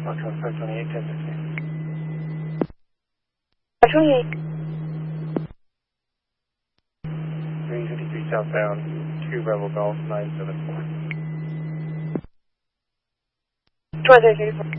Foxtrot 528, 1015. 353 southbound, 2 Rebel Golf 974. 2334.